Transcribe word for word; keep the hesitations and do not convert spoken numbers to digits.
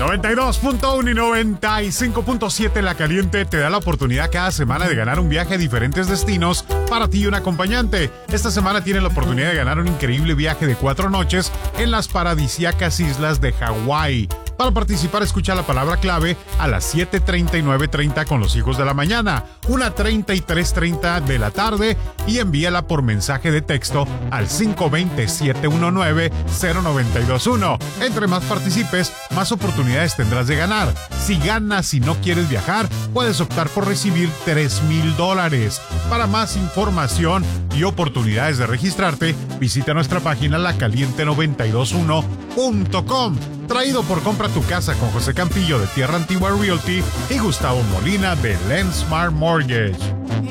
noventa y dos punto uno y noventa y cinco punto siete La Caliente te da la oportunidad cada semana de ganar un viaje a diferentes destinos para ti y un acompañante. Esta semana tienes la oportunidad de ganar un increíble viaje de cuatro noches en las paradisíacas islas de Hawái. Para participar, escucha la palabra clave a las siete treinta y nueve treinta con los hijos de la mañana, una treinta y tres treinta de la tarde y envíala por mensaje de texto al cinco dos cero, siete uno nueve, cero nueve dos uno. Entre más participes, más oportunidades tendrás de ganar. Si ganas y no quieres viajar, puedes optar por recibir tres mil dólares. Para más información y oportunidades de registrarte, visita nuestra página la caliente noventa y dos uno punto com. Traído por Compra tu Casa con José Campillo de Tierra Antigua Realty y Gustavo Molina de Lensmart Mortgage.